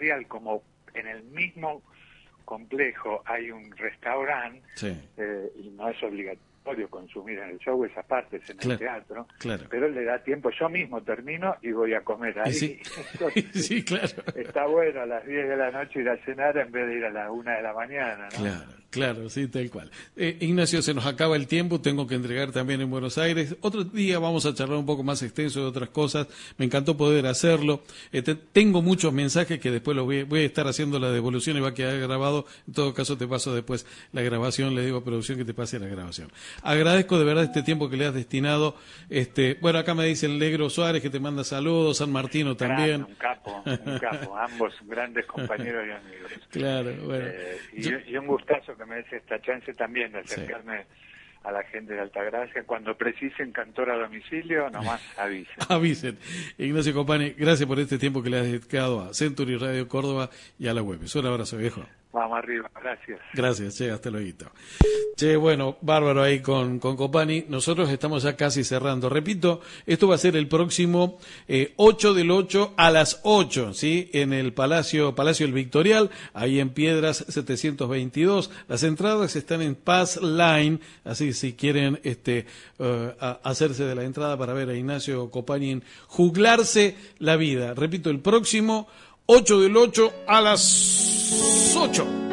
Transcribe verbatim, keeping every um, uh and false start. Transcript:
industrial, como en el mismo complejo hay un restaurante, sí. eh, y no es obligatorio consumir en el show esas partes en claro, el teatro, claro. pero le da tiempo. Yo mismo termino y voy a comer ahí. Sí, Entonces, sí, claro. está bueno a las diez de la noche ir a cenar en vez de ir a las una de la mañana, ¿no? Claro, claro, sí, tal cual. Eh, Ignacio, se nos acaba el tiempo, tengo que entregar también en Buenos Aires. Otro día vamos a charlar un poco más extenso de otras cosas. Me encantó poder hacerlo. Eh, te, tengo muchos mensajes que después los voy, voy a estar haciendo la devolución y va a quedar grabado. En todo caso, te paso después la grabación. Le digo a producción que te pase la grabación. Agradezco de verdad este tiempo que le has destinado. Este, bueno, acá me dice el Negro Suárez que te manda saludos, San Martino también. Grande, un capo, un capo, ambos grandes compañeros y amigos. Claro, bueno. Eh, y, Yo... y un gustazo que me des esta chance también de acercarme sí. a la gente de Altagracia. Cuando precisen cantor a domicilio, nomás avisen. Avisen. Ignacio Copani, gracias por este tiempo que le has dedicado a Century Radio Córdoba y a la web. Un abrazo, viejo. Vamos arriba, gracias. Gracias, che, hasta luego. Che, bueno, bárbaro ahí con, con Copani. Nosotros estamos ya casi cerrando. Repito, esto va a ser el próximo eh, ocho del ocho a las ocho, ¿sí? En el Palacio Palacio El Victorial, ahí en Piedras setecientos veintidós. Las entradas están en Pass Line, así si quieren este uh, a, hacerse de la entrada para ver a Ignacio Copani en Juglarse la Vida. Repito, el próximo ocho del ocho a las ocho.